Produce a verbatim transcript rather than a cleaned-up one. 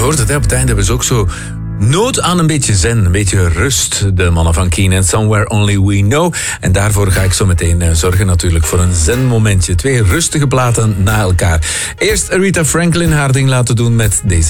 hoort het, hè, op het einde hebben ze ook zo nood aan een beetje zen, een beetje rust. De mannen van Keane and Somewhere Only We Know. En daarvoor ga ik zo meteen uh, zorgen natuurlijk voor een zen-momentje. Twee rustige platen na elkaar. Eerst Aretha Franklin haar ding laten doen met deze